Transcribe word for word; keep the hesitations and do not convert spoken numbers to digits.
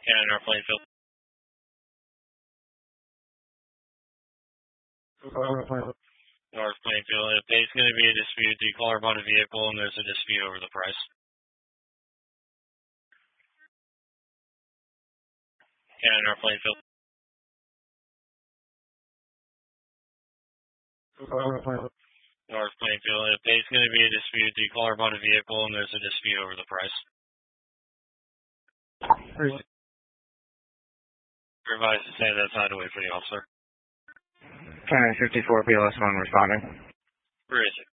Canada North Plainfield. North Plainfield. If there's going to be a dispute, do you call her about a vehicle and there's a dispute over the price? Canada North Plainfield. North Plainfield. If there's going to be a dispute, do you call her about a vehicle and there's a dispute over the price? Advised to say that's not to wait for the officer. Canada fifty-four P L S one responding. Where is it?